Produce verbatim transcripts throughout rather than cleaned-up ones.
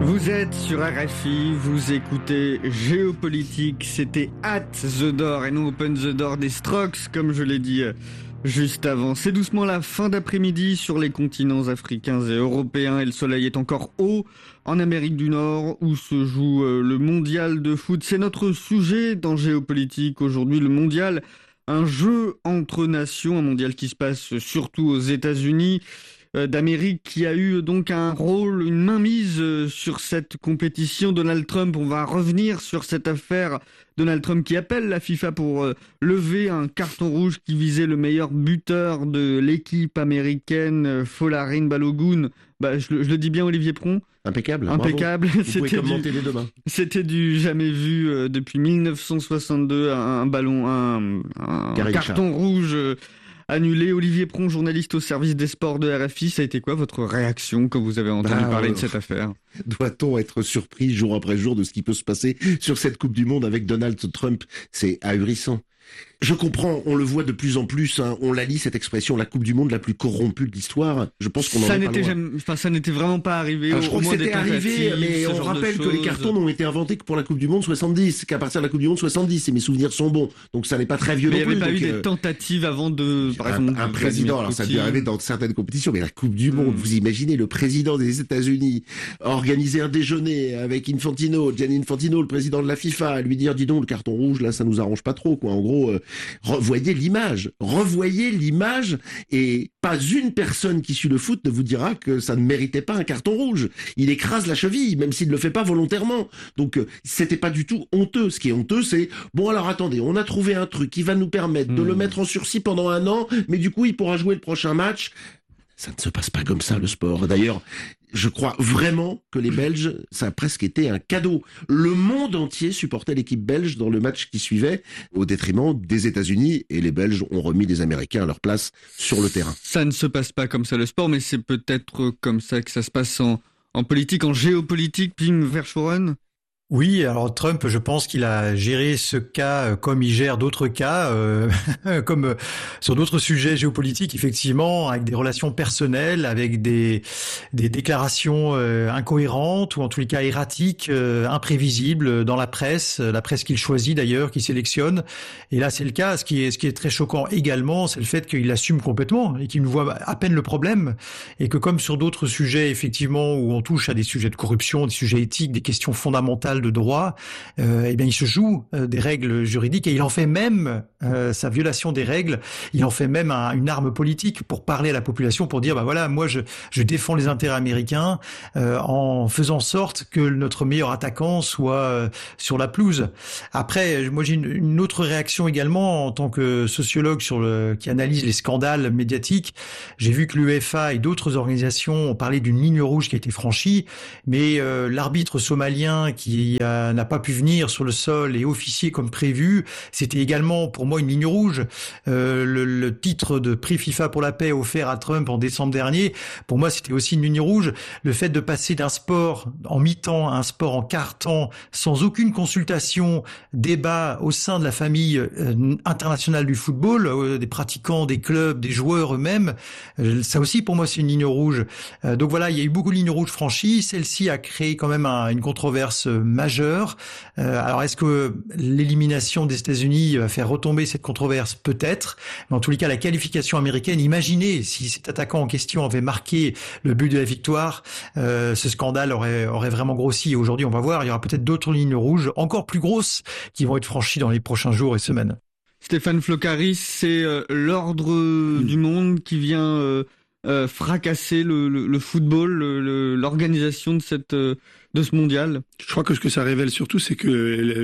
Vous êtes sur R F I, vous écoutez Géopolitique, c'était At the Door et non Open the Door des Strokes, comme je l'ai dit juste avant. C'est doucement la fin d'après-midi sur les continents africains et européens et le soleil est encore haut en Amérique du Nord où se joue le mondial de foot. C'est notre sujet dans Géopolitique aujourd'hui, le mondial, un jeu entre nations, un mondial qui se passe surtout aux États-Unis d'Amérique, qui a eu donc un rôle, une mainmise sur cette compétition. Donald Trump, on va revenir sur cette affaire. Donald Trump qui appelle la FIFA pour lever un carton rouge qui visait le meilleur buteur de l'équipe américaine, Folarin Balogun. Bah, je, je le dis bien, Olivier Pron. Impeccable. Impeccable. Bravo. Vous pouvez commenter les deux mains. C'était du jamais vu euh, depuis mille neuf cent soixante-deux, un, un ballon, un, un carton rouge euh, annulé. Olivier Pron, journaliste au service des sports de R F I, ça a été quoi votre réaction quand vous avez entendu bah, parler euh, de cette affaire ? Doit-on être surpris jour après jour de ce qui peut se passer sur cette Coupe du Monde avec Donald Trump ? C'est ahurissant. Je comprends, on le voit de plus en plus, hein, on la lit cette expression, la Coupe du Monde la plus corrompue de l'histoire. Je pense qu'on en ça est n'était pas loin. jamais, enfin, ça n'était vraiment pas arrivé. Alors, au, je crois au que moins c'était arrivé, mais on rappelle que les cartons n'ont été inventés que pour la Coupe du Monde soixante-dix, qu'à partir de la Coupe du Monde soixante-dix, et mes souvenirs sont bons, donc ça n'est pas très vieux mais non plus. Mais il n'y avait pas donc, eu euh, des tentatives avant de, par un, exemple, un président, alors ça a dû arriver dans certaines compétitions, mais la Coupe du Monde, mmh. vous imaginez le président des États-Unis organiser un déjeuner avec Infantino, Gianni Infantino, le président de la FIFA, lui dire dis donc le carton rouge là, ça nous arrange pas trop, quoi. En gros, euh, revoyez l'image. Revoyez l'image et pas une personne qui suit le foot ne vous dira que ça ne méritait pas un carton rouge. Il écrase la cheville, même s'il ne le fait pas volontairement. Donc, euh, c'était pas du tout honteux. Ce qui est honteux, c'est, bon alors attendez, on a trouvé un truc qui va nous permettre mmh. de le mettre en sursis pendant un an, mais du coup, il pourra jouer le prochain match. Ça ne se passe pas comme ça, le sport. D'ailleurs, je crois vraiment que les Belges, ça a presque été un cadeau. Le monde entier supportait l'équipe belge dans le match qui suivait, au détriment des États-Unis, et les Belges ont remis les Américains à leur place sur le terrain. Ça ne se passe pas comme ça, le sport, mais c'est peut-être comme ça que ça se passe en, en politique, en géopolitique, Pim Verschoren. Oui, alors Trump, je pense qu'il a géré ce cas comme il gère d'autres cas, euh, comme euh, sur d'autres sujets géopolitiques, effectivement, avec des relations personnelles, avec des des déclarations euh, incohérentes ou en tous les cas erratiques, euh, imprévisibles dans la presse, la presse qu'il choisit d'ailleurs, qu'il sélectionne. Et là, c'est le cas. Ce qui est ce qui est très choquant également, c'est le fait qu'il assume complètement et qu'il ne voit à peine le problème et que comme sur d'autres sujets, effectivement, où on touche à des sujets de corruption, des sujets éthiques, des questions fondamentales de droit, euh, eh bien il se joue euh, des règles juridiques et il en fait même euh, sa violation des règles, il en fait même un, une arme politique pour parler à la population, pour dire bah voilà, moi je je défends les intérêts américains euh, en faisant en sorte que notre meilleur attaquant soit euh, sur la pelouse. Après, moi j'ai une, une autre réaction également en tant que sociologue sur le qui analyse les scandales médiatiques. J'ai vu que l'U E F A et d'autres organisations ont parlé d'une ligne rouge qui a été franchie, mais euh, l'arbitre somalien qui a, n'a pas pu venir sur le sol et officier comme prévu, c'était également pour moi une ligne rouge. Euh, le, le titre de prix FIFA pour la paix offert à Trump en décembre dernier, pour moi c'était aussi une ligne rouge. Le fait de passer d'un sport en mi-temps à un sport en quart-temps sans aucune consultation, débat au sein de la famille euh, internationale du football, euh, des pratiquants, des clubs, des joueurs eux-mêmes, euh, ça aussi pour moi c'est une ligne rouge. Euh, donc voilà, il y a eu beaucoup de lignes rouges franchies. Celle-ci a créé quand même un, une controverse majeure. Euh, alors est-ce que l'élimination des États-Unis va faire retomber cette controverse ? Peut-être. Mais en tous les cas, la qualification américaine, imaginez si cet attaquant en question avait marqué le but de la victoire, euh, ce scandale aurait, aurait vraiment grossi. Et aujourd'hui, on va voir, il y aura peut-être d'autres lignes rouges encore plus grosses qui vont être franchies dans les prochains jours et semaines. Stéphane Flocaris, c'est euh, l'ordre mmh. du monde qui vient euh, euh, fracasser le, le, le football, le, l'organisation de cette euh, de ce mondial. Je crois que ce que ça révèle surtout, c'est que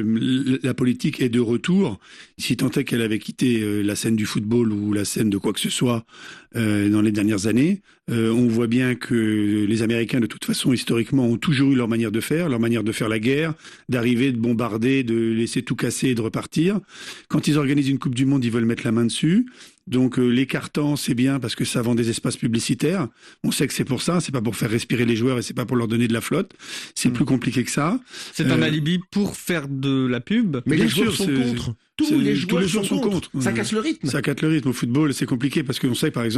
la politique est de retour. Si tant est qu'elle avait quitté la scène du football ou la scène de quoi que ce soit euh, dans les dernières années, euh, on voit bien que les Américains, de toute façon, historiquement, ont toujours eu leur manière de faire, leur manière de faire la guerre, d'arriver, de bombarder, de laisser tout casser et de repartir. Quand ils organisent une Coupe du Monde, ils veulent mettre la main dessus. Donc euh, les cartons, c'est bien parce que ça vend des espaces publicitaires. On sait que c'est pour ça, c'est pas pour faire respirer les joueurs et c'est pas pour leur donner de la flotte. C'est mmh. plus compliqué que ça. C'est euh... un alibi pour faire de la pub. Mais bien les sûr, joueurs sont c'est... contre. Tous c'est... les joueurs, Tous les joueurs sont, sont contre. contre. Ça casse le rythme. Ça casse le rythme. Au football, c'est compliqué parce qu'on sait, par exemple,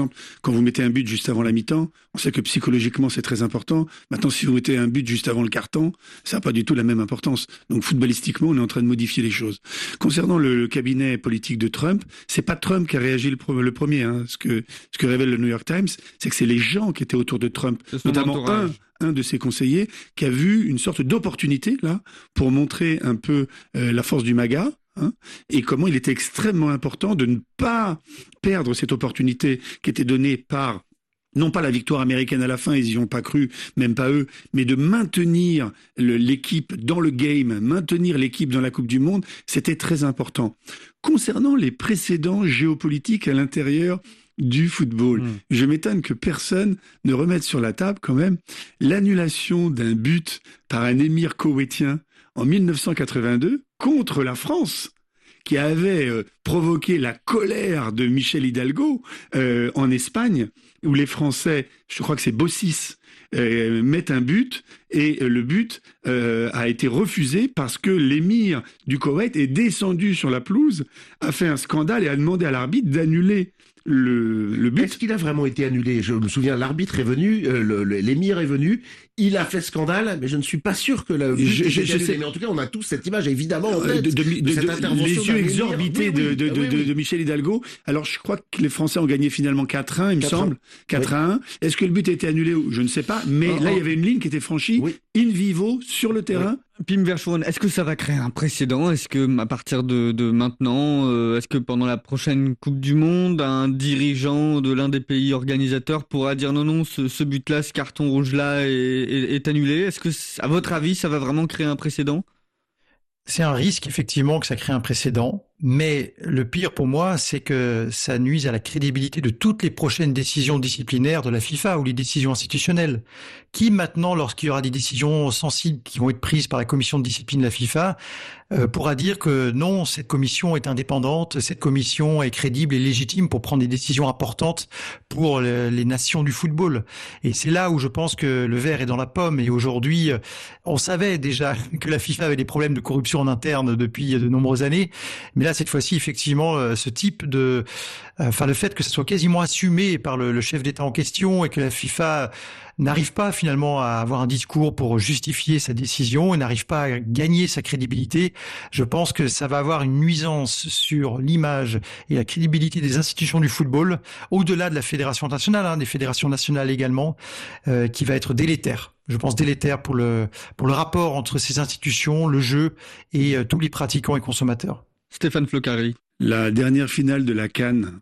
exemple, quand vous mettez un but juste avant la mi-temps, on sait que psychologiquement c'est très important. Maintenant, si vous mettez un but juste avant le quart-temps, ça n'a pas du tout la même importance. Donc footballistiquement, on est en train de modifier les choses. Concernant le, le cabinet politique de Trump, c'est pas Trump qui a réagi le, pre- le premier. Hein. Ce que ce que révèle le New York Times, c'est que c'est les gens qui étaient autour de Trump, notamment un. un de ses conseillers qui a vu une sorte d'opportunité là pour montrer un peu euh, la force du MAGA, hein, et comment il était extrêmement important de ne pas perdre cette opportunité qui était donnée par non pas la victoire américaine à la fin, ils y ont pas cru, même pas eux, mais de maintenir le, l'équipe dans le game, maintenir l'équipe dans la Coupe du Monde, c'était très important. Concernant les précédents géopolitiques à l'intérieur du football. Mmh. Je m'étonne que personne ne remette sur la table quand même l'annulation d'un but par un émir koweïtien en mille neuf cent quatre-vingt-deux contre la France, qui avait euh, provoqué la colère de Michel Hidalgo euh, en Espagne, où les Français, je crois que c'est Bossis, euh, mettent un but et euh, le but euh, a été refusé parce que l'émir du Koweït est descendu sur la pelouse, a fait un scandale et a demandé à l'arbitre d'annuler Le, le but. Est-ce qu'il a vraiment été annulé? Je me souviens, l'arbitre est venu, euh, le, le, l'émir est venu, il a fait scandale, mais je ne suis pas sûr que le but je, je, je sais. Mais en tout cas, on a tous cette image, évidemment, en tête, de, de, de, de, cette intervention les yeux exorbités oui, oui, de, de, oui, de, oui. de Michel Hidalgo. Alors, je crois que les Français ont gagné finalement quatre un, il me semble. quatre à un. Oui. Est-ce que le but a été annulé? Je ne sais pas, mais oh, là, oh. il y avait une ligne qui était franchie, oui. in vivo, sur le terrain. Oui. Pim Verchon, est-ce que ça va créer un précédent? Est-ce que à partir de, de maintenant, euh, est-ce que pendant la prochaine Coupe du Monde, un dirigeant de l'un des pays organisateurs pourra dire non, non, ce, ce but-là, ce carton rouge-là est, est, est annulé? Est-ce que, à votre avis, ça va vraiment créer un précédent? C'est un risque, effectivement, que ça crée un précédent. Mais le pire pour moi, c'est que ça nuise à la crédibilité de toutes les prochaines décisions disciplinaires de la FIFA ou les décisions institutionnelles. Qui maintenant, lorsqu'il y aura des décisions sensibles qui vont être prises par la commission de discipline de la FIFA, euh, pourra dire que non, cette commission est indépendante, cette commission est crédible et légitime pour prendre des décisions importantes pour le, les nations du football. Et c'est là où je pense que le verre est dans la pomme. Et aujourd'hui, on savait déjà que la FIFA avait des problèmes de corruption en interne depuis de nombreuses années. Mais là, cette fois-ci, effectivement, ce type de, enfin, le fait que ce soit quasiment assumé par le, le chef d'État en question et que la FIFA n'arrive pas finalement à avoir un discours pour justifier sa décision et n'arrive pas à gagner sa crédibilité, je pense que ça va avoir une nuisance sur l'image et la crédibilité des institutions du football, au-delà de la fédération internationale, hein, des fédérations nationales également, euh, qui va être délétère. Je pense délétère pour le, pour le rapport entre ces institutions, le jeu et euh, tous les pratiquants et consommateurs. Stéphane Flocari. La dernière finale de la CAN,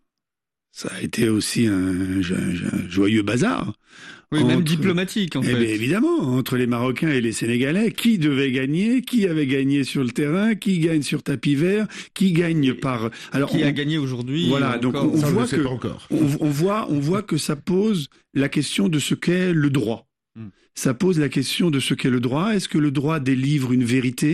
ça a été aussi un, un, un joyeux bazar. Oui, entre, même diplomatique, en eh fait. bien, évidemment, entre les Marocains et les Sénégalais, qui devait gagner, qui avait gagné sur le terrain, qui gagne sur tapis vert, qui gagne par... Alors, qui on, a gagné aujourd'hui. Voilà, donc on, on, voit que, on, on, voit, on voit que ça pose la question de ce qu'est le droit. Hmm. Ça pose la question de ce qu'est le droit. Est-ce que le droit délivre une vérité ?